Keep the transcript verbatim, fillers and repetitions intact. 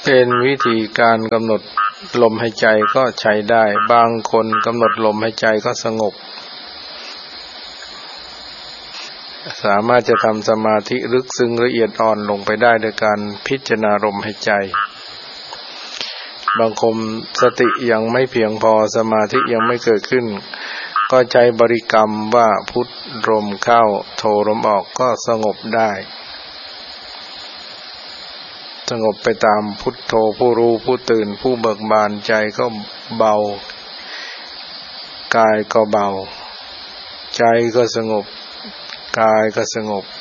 เป็นวิธีการกำหนดลมหายใจก็ใช้ได้บางคนกำหนดลมหายใจก็สงบสามารถจะทำสมาธิลึกซึ้งละเอียดอ่อนลงไปได้โดยการพิจารณาลมหายใจบางคนสติยังไม่เพียงพอสมาธิยังไม่เกิดขึ้นก็ใช้บริกรรมว่าพุทลมเข้าโทลมออกก็สงบได้สงบไปตามพุทโธผู้รู้ผู้ตื่นผู้เบิกบานใจก็เบากายก็เบาใจก็สงบกายก็สงบ